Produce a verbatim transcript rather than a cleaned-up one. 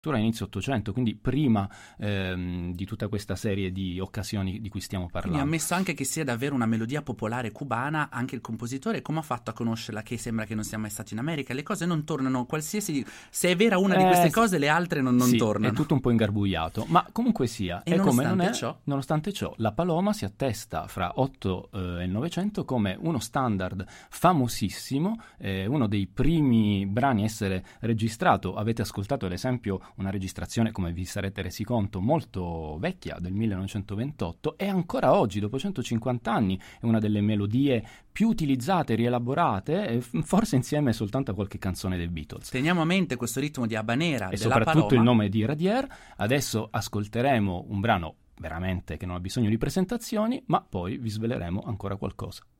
a inizio Ottocento, quindi prima ehm, di tutta questa serie di occasioni di cui stiamo parlando. Quindi ammesso anche che sia davvero una melodia popolare cubana, anche il compositore come ha fatto a conoscerla, che sembra che non sia mai stato in America? Le cose non tornano, qualsiasi, se è vera una eh, di queste cose le altre non, non sì, tornano. È tutto un po' ingarbugliato, ma comunque sia, e è come nonostante non è, ciò nonostante ciò la Paloma si attesta fra otto eh, e Novecento come uno standard famosissimo, eh, uno dei primi brani a essere registrato. Avete ascoltato ad esempio una registrazione, come vi sarete resi conto, molto vecchia, del millenovecentoventotto, e ancora oggi, dopo centocinquanta anni, è una delle melodie più utilizzate, rielaborate, e forse insieme soltanto a qualche canzone dei Beatles. Teniamo a mente questo ritmo di habanera E della soprattutto Paloma. il nome di Radier. Adesso ascolteremo un brano veramente che non ha bisogno di presentazioni, ma poi vi sveleremo ancora qualcosa.